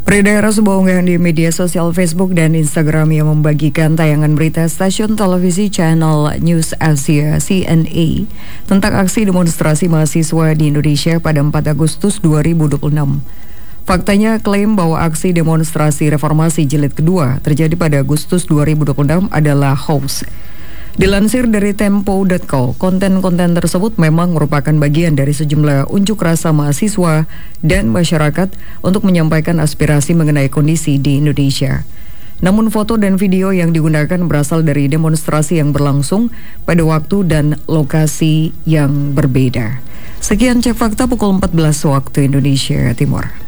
Beredar sebuah unggahan di media sosial Facebook dan Instagram yang membagikan tayangan berita stasiun televisi Channel News Asia (CNA) tentang aksi demonstrasi mahasiswa di Indonesia pada 4 Agustus 2026. Faktanya, klaim bahwa aksi demonstrasi reformasi jilid kedua terjadi pada Agustus 2026 adalah hoax. Dilansir dari Tempo.co, konten-konten tersebut memang merupakan bagian dari sejumlah unjuk rasa mahasiswa dan masyarakat untuk menyampaikan aspirasi mengenai kondisi di Indonesia. Namun foto dan video yang digunakan berasal dari demonstrasi yang berlangsung pada waktu dan lokasi yang berbeda. Sekian Cek Fakta pukul 14 waktu Indonesia Timur.